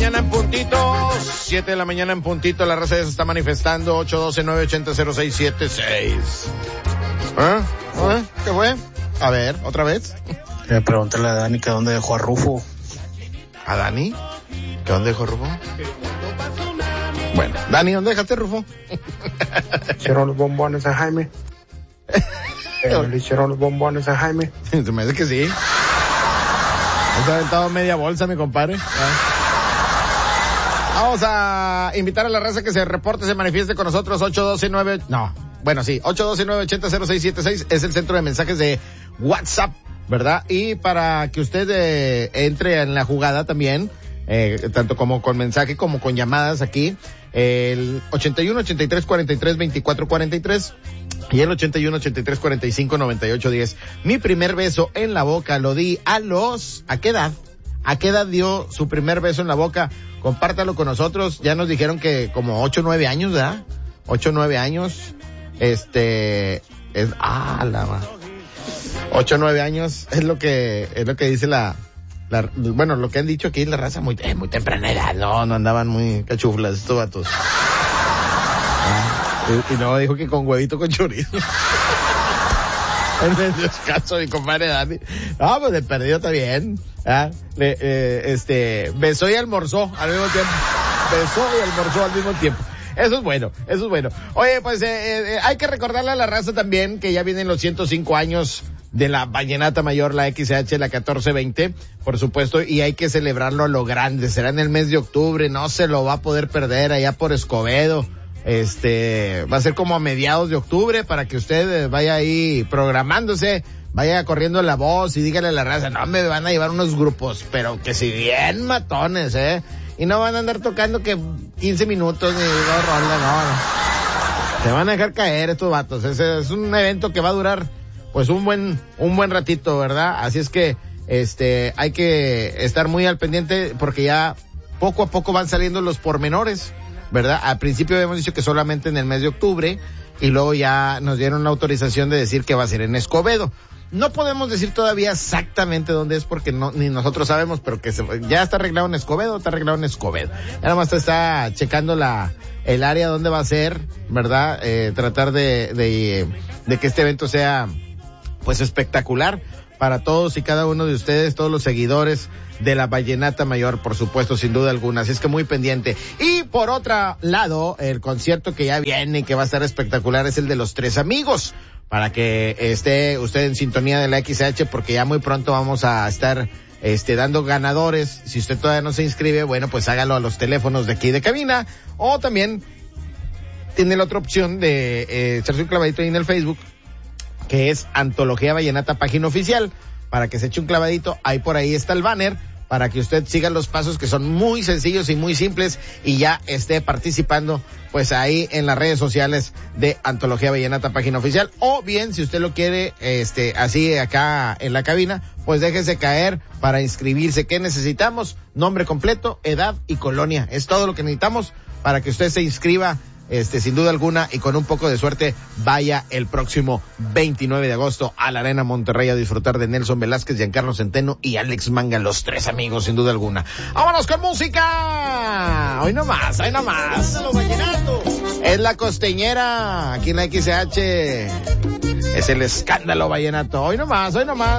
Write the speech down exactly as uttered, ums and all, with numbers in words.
mañana en puntito, siete de la mañana en puntito, la raza ya se está manifestando, ocho uno dos, nueve ocho cero, cero seis siete seis. ¿Eh? ¿Eh? ¿Qué fue? A ver, ¿otra vez? Eh, pregúntale a Dani que dónde dejó a Rufo. ¿A Dani? ¿Que dónde dejó Rufo? Bueno, Dani, ¿dónde dejaste Rufo? Hicieron los bombones a Jaime. Eh, le hicieron los bombones a Jaime. Se me hace que sí. Se ha aventado media bolsa, mi compadre. Vamos a invitar a la raza que se reporte, se manifieste con nosotros. ocho uno dos nueve... No, bueno, sí. ocho uno dos, nueve ocho cero, cero seis siete seis es el centro de mensajes de WhatsApp, ¿verdad? Y para que usted eh, entre en la jugada también, eh, tanto como con mensaje como con llamadas aquí, el ochenta y uno, ochenta y tres, cuarenta y tres, veinticuatro, cuarenta y tres y el ochenta y uno, ochenta y tres, cuarenta y cinco, noventa y ocho, diez. Mi primer beso en la boca lo di a los... ¿A qué edad? ¿A qué edad dio su primer beso en la boca? Compártalo con nosotros. Ya nos dijeron que como ocho, nueve años, ¿verdad? ocho, nueve años. Este... es Ah, la... ocho, nueve años es lo que es lo que dice la... La, bueno, lo que han dicho aquí es la raza muy, eh, muy temprana edad, no, no andaban muy cachuflas estos vatos. Ah, y, y luego dijo que con huevito con chorizo. En el descanso, mi compadre Dani. No, pues de perdido está bien. ¿Ah? Le, eh, este, besó y almorzó al mismo tiempo. Besó y almorzó al mismo tiempo. Eso es bueno, eso es bueno. Oye, pues eh, eh, hay que recordarle a la raza también que ya vienen los ciento cinco años de la Vallenata Mayor, la X H, la catorce veinte, por supuesto, y hay que celebrarlo a lo grande. Será en el mes de octubre, no se lo va a poder perder allá por Escobedo. Este, va a ser como a mediados de octubre para que usted vaya ahí programándose, vaya corriendo la voz y dígale a la raza, no, me van a llevar unos grupos, pero que si bien matones, eh, y no van a andar tocando que quince minutos ni dos rondas, no, no. Se van a dejar caer estos vatos. Ese es un evento que va a durar pues un buen, un buen ratito, ¿verdad? Así es que, este, hay que estar muy al pendiente porque ya poco a poco van saliendo los pormenores, ¿verdad? Al principio habíamos dicho que solamente en el mes de octubre y luego ya nos dieron la autorización de decir que va a ser en Escobedo. No podemos decir todavía exactamente dónde es porque no, ni nosotros sabemos, pero que se, ya está arreglado en Escobedo, está arreglado en Escobedo. Ya nada más te está checando la, el área donde va a ser, ¿verdad? Eh, tratar de, de, de que este evento sea, pues, espectacular para todos y cada uno de ustedes, todos los seguidores de la Vallenata Mayor, por supuesto, sin duda alguna. Así es que muy pendiente. Y por otro lado, el concierto que ya viene y que va a estar espectacular es el de Los Tres Amigos, para que esté usted en sintonía de la X H, porque ya muy pronto vamos a estar este dando ganadores. Si usted todavía no se inscribe, bueno, pues hágalo a los teléfonos de aquí de cabina, o también tiene la otra opción de eh, echarse un clavadito ahí en el Facebook, que es Antología Vallenata, página oficial, para que se eche un clavadito. Ahí por ahí está el banner, para que usted siga los pasos que son muy sencillos y muy simples y ya esté participando pues ahí en las redes sociales de Antología Vallenata, página oficial. O bien, si usted lo quiere este así acá en la cabina, pues déjese caer para inscribirse. ¿Qué necesitamos? Nombre completo, edad y colonia. Es todo lo que necesitamos para que usted se inscriba, este, sin duda alguna, y con un poco de suerte vaya el próximo veintinueve de agosto a la Arena Monterrey a disfrutar de Nelson Velázquez, Giancarlo Centeno y Alex Manga, Los Tres Amigos, sin duda alguna. ¡Vámonos con música! Hoy nomás, hoy nomás. Es la costeñera, aquí en la X H. Es el escándalo vallenato. Hoy nomás, hoy nomás.